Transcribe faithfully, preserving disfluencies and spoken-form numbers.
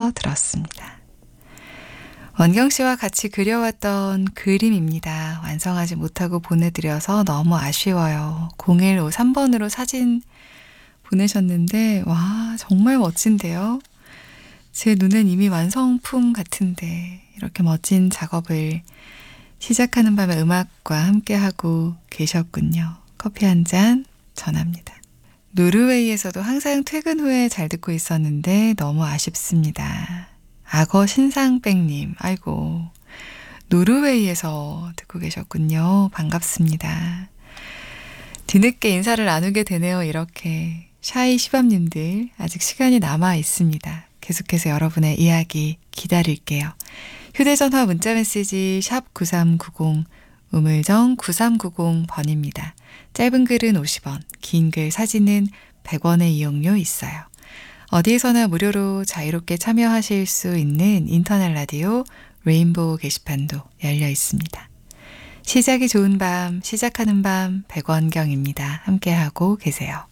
하면서 들었습니다. 원경 씨와 같이 그려왔던 그림입니다. 완성하지 못하고 보내드려서 너무 아쉬워요. 공일오삼 번으로 사진 보내셨는데 와 정말 멋진데요. 제 눈엔 이미 완성품 같은데 이렇게 멋진 작업을 시작하는 밤에 음악과 함께하고 계셨군요. 커피 한 잔 전합니다. 노르웨이에서도 항상 퇴근 후에 잘 듣고 있었는데 너무 아쉽습니다. 악어 신상백님, 아이고 노르웨이에서 듣고 계셨군요. 반갑습니다. 뒤늦게 인사를 나누게 되네요. 이렇게 샤이 시밤님들 아직 시간이 남아 있습니다. 계속해서 여러분의 이야기 기다릴게요. 휴대전화 문자메시지 샵 구삼구공 우물정 구삼구공 번입니다. 짧은 글은 오십 원, 긴 글 사진은 백 원의 이용료 있어요. 어디에서나 무료로 자유롭게 참여하실 수 있는 인터넷 라디오 레인보우 게시판도 열려 있습니다. 시작이 좋은 밤, 시작하는 밤 백원경입니다. 함께하고 계세요.